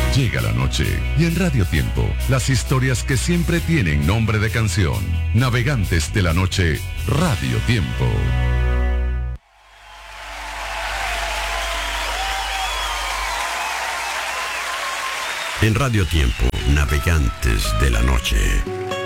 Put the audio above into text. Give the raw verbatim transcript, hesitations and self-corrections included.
Llega la noche y en Radio Tiempo, las historias que siempre tienen nombre de canción. Navegantes de la noche, Radio Tiempo. En Radio Tiempo, Navegantes de la noche.